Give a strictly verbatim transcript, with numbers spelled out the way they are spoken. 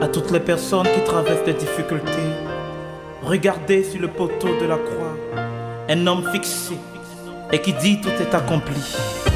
toutes les personnes qui traversent des difficultés, regardez sur le poteau de la croix un homme fixé et qui dit tout est accompli.